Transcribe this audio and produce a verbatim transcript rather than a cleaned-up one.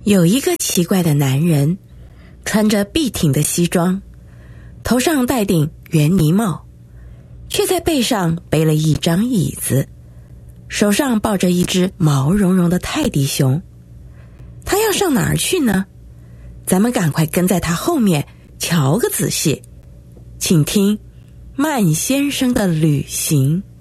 有一个奇怪的男人，穿着笔挺的西装，头上戴顶圆呢帽，却在背上背了一张椅子，手上抱着一只毛茸茸的泰迪熊。他要上哪儿去呢？咱们赶快跟在他后面瞧个仔细，请听慢先生的旅行。